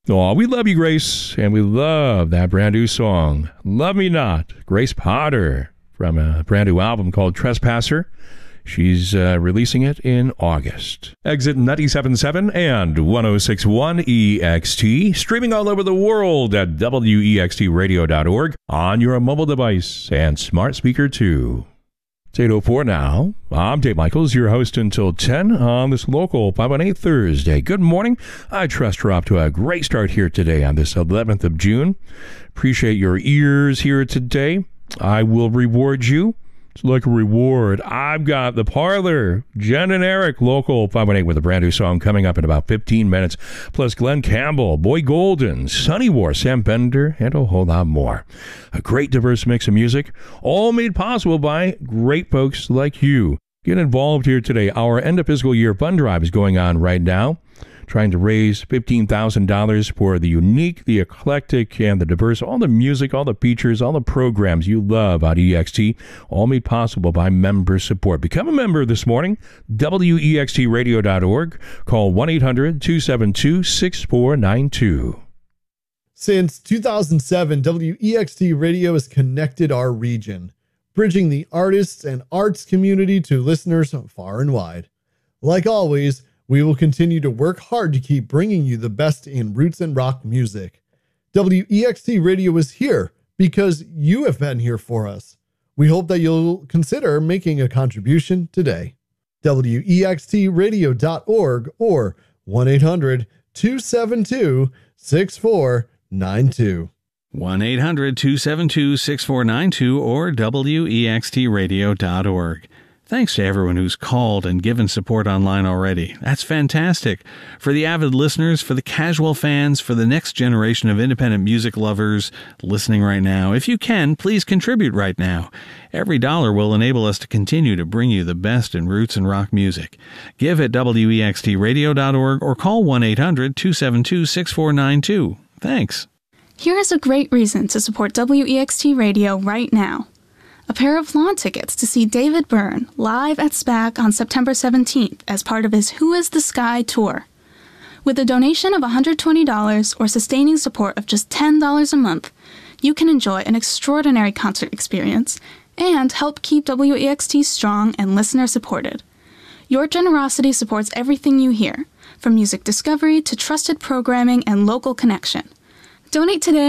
Oh, we love you, Grace, and we love that brand new song, Love Me Not, Grace Potter, from a brand new album called Trespasser. She's releasing it in August. Exit 97.7 and 106.1 EXT, streaming all over the world at wextradio.org on your mobile device and smart speaker too. It's 8:04 now. I'm Dave Michaels, your host until 10 on this local 518 Thursday. Good morning. I trust we're off to a great start here today on this 11th of June. Appreciate your ears here today. I will reward you. It's like a reward. I've got the Parlor, Jen and Eric, local 518 with a brand new song coming up in about 15 minutes. Plus Glenn Campbell, Boy Golden, Sunny War, Sam Bender, and a whole lot more. A great diverse mix of music, all made possible by great folks like you. Get involved here today. Our end of fiscal year fund drive is going on right now, trying to raise $15,000 for the unique, the eclectic, and the diverse, all the music, all the features, all the programs you love on EXT, all made possible by member support. Become a member this morning, wextradio.org. Call 1-800-272-6492. Since 2007, WEXT Radio has connected our region, bridging the artists and arts community to listeners far and wide. Like always, we will continue to work hard to keep bringing you the best in roots and rock music. WEXT Radio is here because you have been here for us. We hope that you'll consider making a contribution today. WEXTradio.org or 1-800-272-6492. 1-800-272-6492 or WEXTradio.org. Thanks to everyone who's called and given support online already. That's fantastic. For the avid listeners, for the casual fans, for the next generation of independent music lovers listening right now, if you can, please contribute right now. Every dollar will enable us to continue to bring you the best in roots and rock music. Give at WEXTradio.org or call 1-800-272-6492. Thanks. Here is a great reason to support WEXT Radio right now. A pair of lawn tickets to see David Byrne live at SPAC on September 17th as part of his Who is the Sky tour. With a donation of $120 or sustaining support of just $10 a month, you can enjoy an extraordinary concert experience and help keep WEXT strong and listener supported. Your generosity supports everything you hear, from music discovery to trusted programming and local connection. Donate today